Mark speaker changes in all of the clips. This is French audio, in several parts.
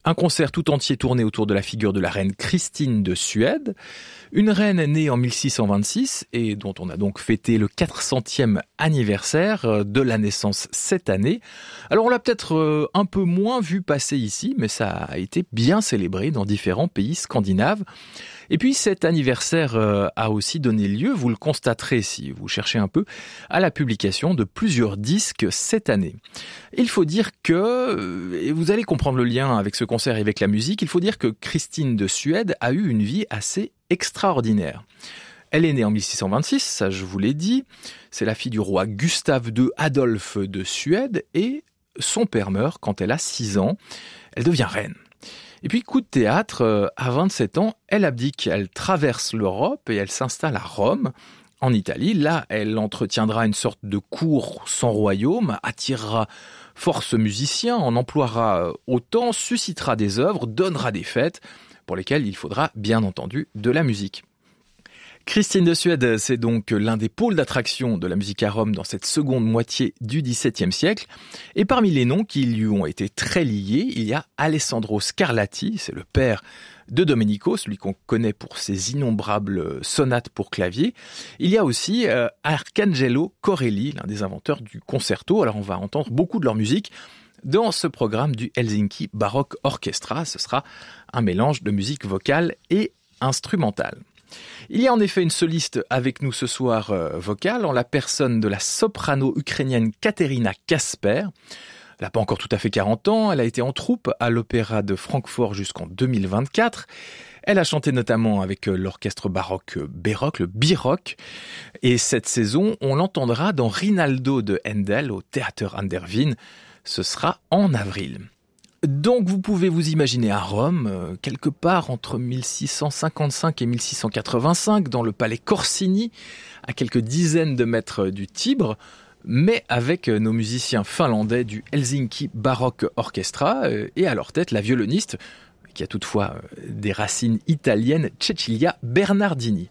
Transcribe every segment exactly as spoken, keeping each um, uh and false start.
Speaker 1: Un concert tout entier tourné autour de la figure de la reine Christine de Suède, une reine née en mille six cent vingt-six et dont on a donc fêté le quatre centième anniversaire de la naissance cette année. Alors on l'a peut-être un peu moins vu passer ici, mais ça a été bien célébré dans différents pays scandinaves. Et puis cet anniversaire a aussi donné lieu, vous le constaterez si vous cherchez un peu, à la publication de plusieurs disques cette année. Il faut dire que, et vous allez comprendre le lien avec ce concert et avec la musique, il faut dire que Christine de Suède a eu une vie assez extraordinaire. Elle est née en mille six cent vingt-six, ça je vous l'ai dit, c'est la fille du roi Gustave deux Adolphe de Suède et son père meurt quand elle a six ans, elle devient reine. Et puis, coup de théâtre, à vingt-sept ans, elle abdique, elle traverse l'Europe et elle s'installe à Rome, en Italie. Là, elle entretiendra une sorte de cour sans royaume, attirera force musiciens, en emploiera autant, suscitera des œuvres, donnera des fêtes, pour lesquelles il faudra bien entendu de la musique. Christine de Suède, c'est donc l'un des pôles d'attraction de la musique à Rome dans cette seconde moitié du dix-septième siècle. Et parmi les noms qui lui ont été très liés, il y a Alessandro Scarlatti, c'est le père de Domenico, celui qu'on connaît pour ses innombrables sonates pour clavier. Il y a aussi euh, Arcangelo Corelli, l'un des inventeurs du concerto. Alors on va entendre beaucoup de leur musique dans ce programme du Helsinki Baroque Orchestra. Ce sera un mélange de musique vocale et instrumentale. Il y a en effet une soliste avec nous ce soir euh, vocale, en la personne de la soprano ukrainienne Katerina Kasper. Elle n'a pas encore tout à fait quarante ans, elle a été en troupe à l'Opéra de Francfort jusqu'en deux mille vingt-quatre. Elle a chanté notamment avec l'orchestre baroque Baroque, le Biroc. Et cette saison, on l'entendra dans Rinaldo de Handel au Theater an der Wien. Ce sera en avril. Donc vous pouvez vous imaginer à Rome, euh, quelque part entre mille six cent cinquante-cinq et mille six cent quatre-vingt-cinq, dans le palais Corsini, à quelques dizaines de mètres du Tibre, mais avec nos musiciens finlandais du Helsinki Baroque Orchestra, euh, et à leur tête la violoniste, qui a toutefois euh, des racines italiennes, Cecilia Bernardini.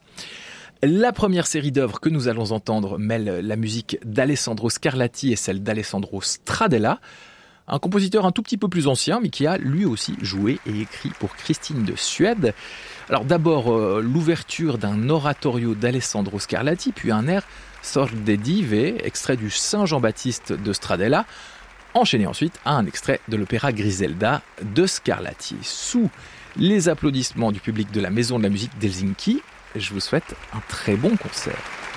Speaker 1: La première série d'œuvres que nous allons entendre mêle la musique d'Alessandro Scarlatti et celle d'Alessandro Stradella, un compositeur un tout petit peu plus ancien, mais qui a lui aussi joué et écrit pour Christine de Suède. Alors d'abord euh, l'ouverture d'un oratorio d'Alessandro Scarlatti, puis un air Sorte Dive, extrait du Saint Jean-Baptiste de Stradella, enchaîné ensuite à un extrait de l'opéra Griselda de Scarlatti. Sous les applaudissements du public de la Maison de la musique d'Helsinki, je vous souhaite un très bon concert.